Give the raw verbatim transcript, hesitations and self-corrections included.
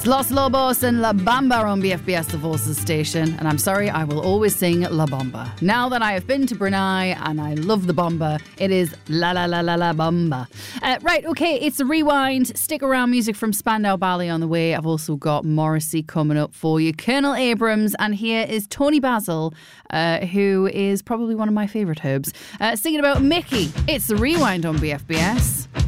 Los Lobos and La Bamba on B F B S, the Voices station. And I'm sorry, I will always sing La Bamba. Now that I have been to Brunei and I love the Bamba, it is La La La La La Bamba. Uh, right, okay, it's a rewind. Stick around, music from Spandau Ballet on the way. I've also got Morrissey coming up for you. Colonel Abrams, and here is Tony Basil, uh, who is probably one of my favourite herbs, uh, singing about Mickey. It's the rewind on B F B S.